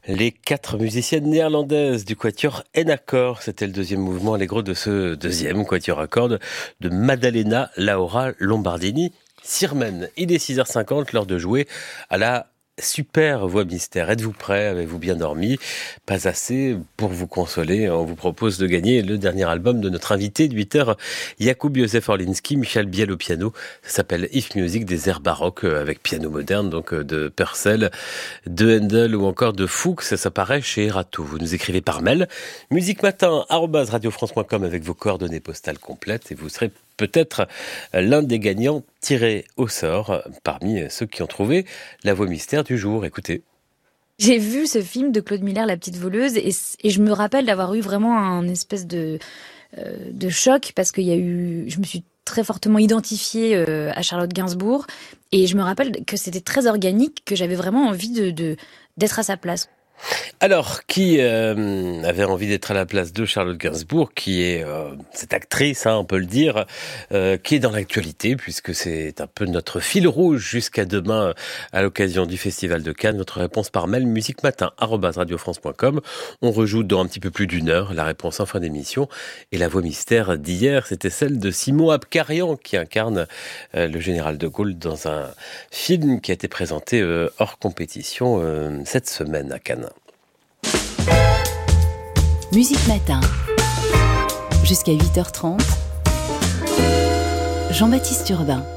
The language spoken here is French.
Les 4 musiciennes néerlandaises du quatuor N-Accord, c'était le deuxième mouvement allegro de ce deuxième quatuor à cordes de Maddalena Laura Lombardini Sirmen. Il est 6h50, l'heure de jouer à la super voix mystère. Êtes-vous prêts? Avez-vous bien dormi? Pas assez pour vous consoler. On vous propose de gagner le dernier album de notre invité de 8h, Jakub Józef Orliński, Michel Biel au piano. Ça s'appelle If Music, des airs baroques avec piano moderne, donc de Purcell, de Handel ou encore de Fuchs. Ça paraît chez Erato. Vous nous écrivez par mail musicmatin@radiofrance.com avec vos coordonnées postales complètes et vous serez peut-être l'un des gagnants tirés au sort parmi ceux qui ont trouvé la voix mystère du jour. Écoutez. J'ai vu ce film de Claude Miller, La Petite Voleuse, et je me rappelle d'avoir eu vraiment un espèce de choc parce je me suis très fortement identifiée à Charlotte Gainsbourg, et je me rappelle que c'était très organique, que j'avais vraiment envie d'être à sa place. Alors, qui avait envie d'être à la place de Charlotte Gainsbourg, qui est cette actrice, on peut le dire, qui est dans l'actualité, puisque c'est un peu notre fil rouge jusqu'à demain à l'occasion du Festival de Cannes. Votre réponse par mail musicmatin@radiofrance.com. On rejoue dans un petit peu plus d'une heure la réponse en fin d'émission. Et la voix mystère d'hier, c'était celle de Simon Abkarian, qui incarne le général de Gaulle dans un film qui a été présenté hors compétition cette semaine à Cannes. Musique Matin, jusqu'à 8h30, Jean-Baptiste Urbain.